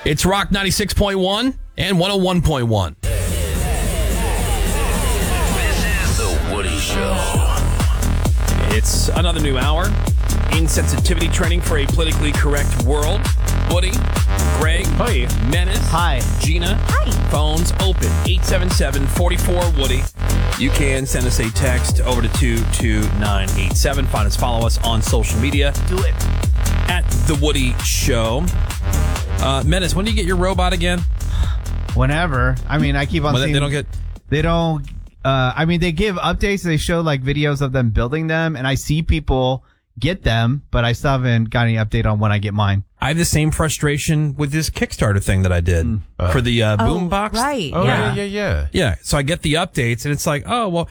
It's Rock 96.1 and 101.1. This is The Woody Show. It's another new hour. Insensitivity training for a politically correct world. Woody, Greg, Hi. Menace, Hi. Gina. Hi. Phones open. 877-44-WOODY. You can send us a text over to 22987. Follow us on social media. Do it. At The Woody Show. Menace, when do you get your robot again? Whenever. I mean, I keep on seeing... They don't get... They don't... I mean, they give updates. They show, like, videos of them building them, and I see people get them, but I still haven't got any update on when I get mine. I have the same frustration with this Kickstarter thing that I did for the boombox. Right. Oh, yeah. yeah. Yeah, so I get the updates, and it's like, oh, well,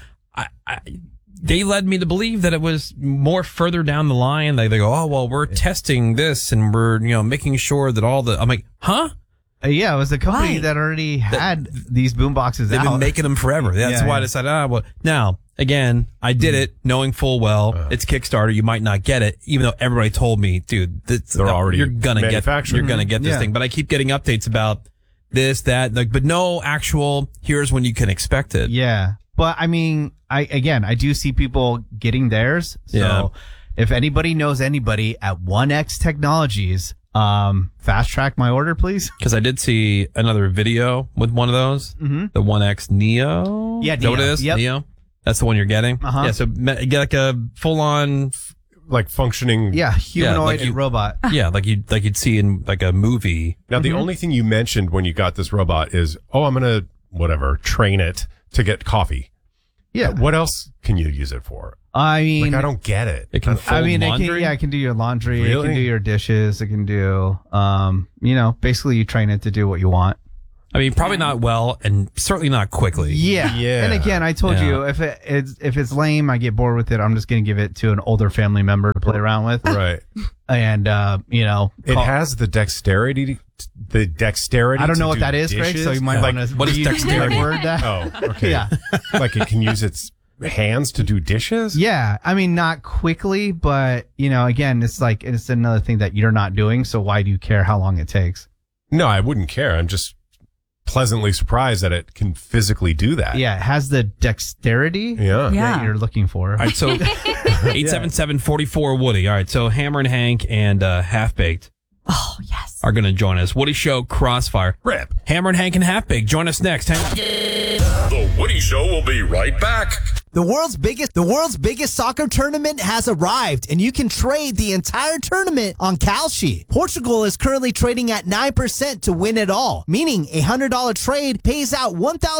they led me to believe that it was more further down the line. They go, oh, well, we're testing this, and we're making sure that all the... I'm like, huh? Yeah, it was a company Right. that already had these boom boxes They've out. been making them forever. That's Yeah, why I yeah. decided, well, now, again, I did it knowing full well it's Kickstarter. You might not get it, even though everybody told me, dude, They're already you're gonna manufactured. get this Yeah. thing. But I keep getting updates about this, that, like, but no actual, here's when you can expect it. Yeah. But, I mean, I do see people getting theirs. So Yeah. if anybody knows anybody at 1X Technologies, fast track my order, please. Because I did see another video with one of those, the 1X Neo. Yeah, Is that what it Neo. is? Yep. Neo. That's the one you're getting. Uh-huh. Yeah. So you get like a full on, Like functioning. Yeah, humanoid like you- and robot. yeah, like you'd see in like a movie. Now, the only thing you mentioned when you got this robot is, I'm going to, train it to get coffee. Yeah. What else can you use it for? I mean, Like, I don't get it. It can fold laundry. it can do your laundry. It Really? can do your dishes. It can do, basically you train it to do what you want. I mean, probably not well, and certainly not quickly. Yeah. Yeah. And again, I told Yeah. you, if it's lame, I get bored with it. I'm just going to give it to an older family member to play around with. Right. And, It has the dexterity. I don't know what that is, Greg, so you might like, want to what is dexterity? word that. Oh, okay. Yeah. Like it can use its hands to do dishes? Yeah. I mean, not quickly, but, again, it's like, it's another thing that you're not doing. So why do you care how long it takes? No, I wouldn't care. I'm just pleasantly surprised that it can physically do that. Yeah. It has the dexterity Yeah. Yeah. that you're looking for. All right, so 877-44-WOODY. All right, so Hammer and Hank and Half Baked Oh, yes. are going to join us. Woody Show Crossfire. Rip. Hammer and Hank and Half Baked. Join us next. Hang on. The Woody Show will be right back. The world's biggest soccer tournament has arrived, and you can trade the entire tournament on Kalshi. Portugal is currently trading at 9% to win it all, meaning a $100 trade pays out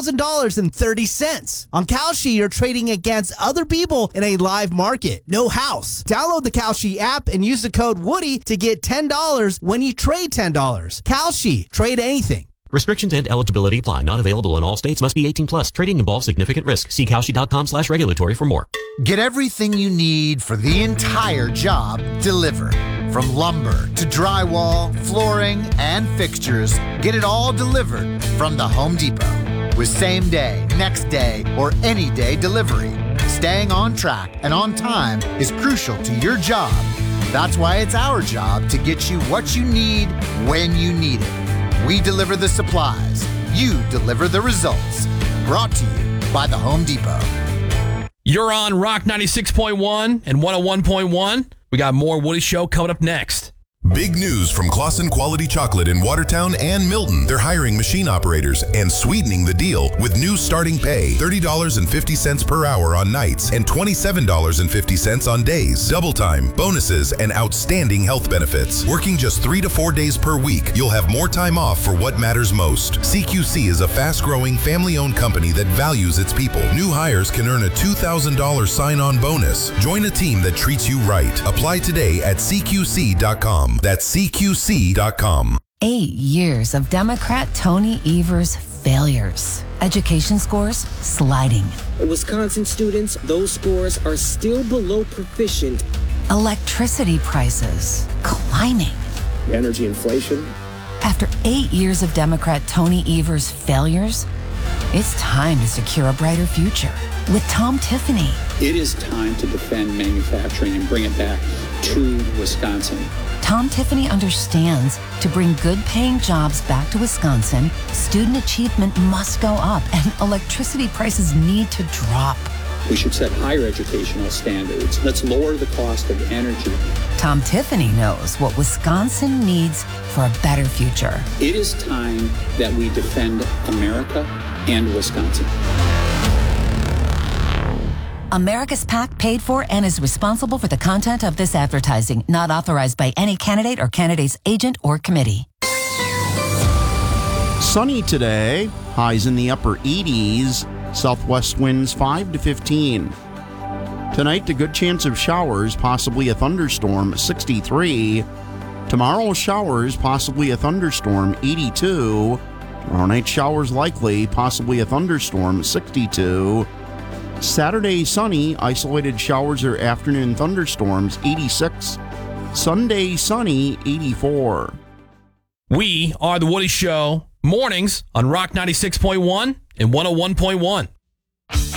$1,000.30. On Kalshi, you're trading against other people in a live market. No house. Download the Kalshi app and use the code Woody to get $10 when you trade $10. Kalshi. Trade anything. Restrictions and eligibility apply. Not available in all states. Must be 18 plus. Trading involves significant risk. See Kalshi.com/regulatory for more. Get everything you need for the entire job delivered. From lumber to drywall, flooring, and fixtures, get it all delivered from the Home Depot. With same day, next day, or any day delivery, staying on track and on time is crucial to your job. That's why it's our job to get you what you need when you need it. We deliver the supplies. You deliver the results. Brought to you by the Home Depot. You're on Rock 96.1 and 101.1. We got more Woody Show coming up next. Big news from Claussen Quality Chocolate in Watertown and Milton. They're hiring machine operators and sweetening the deal with new starting pay, $30.50 per hour on nights and $27.50 on days. Double time, bonuses, and outstanding health benefits. Working just 3 to 4 days per week, you'll have more time off for what matters most. CQC is a fast-growing, family-owned company that values its people. New hires can earn a $2,000 sign-on bonus. Join a team that treats you right. Apply today at CQC.com. That's CQC.com. 8 years of Democrat Tony Evers' failures. Education scores sliding. Wisconsin students, those scores are still below proficient. Electricity prices climbing. Energy inflation. After 8 years of Democrat Tony Evers' failures, It's time to secure a brighter future with Tom Tiffany. It is time to defend manufacturing and bring it back to Wisconsin. Tom Tiffany understands to bring good-paying jobs back to Wisconsin, student achievement must go up and electricity prices need to drop. We should set higher educational standards. Let's lower the cost of energy. Tom Tiffany knows what Wisconsin needs for a better future. It is time that we defend America and Wisconsin. America's PAC paid for and is responsible for the content of this advertising, not authorized by any candidate or candidate's agent or committee. Sunny today, highs in the upper 80s, southwest winds 5 to 15. Tonight, a good chance of showers, possibly a thunderstorm, 63. Tomorrow, showers, possibly a thunderstorm, 82. Tomorrow night, showers likely, possibly a thunderstorm, 62. Saturday, sunny, isolated showers or afternoon thunderstorms, 86. Sunday, sunny, 84. We are The Woody Show, mornings on Rock 96.1 and 101.1.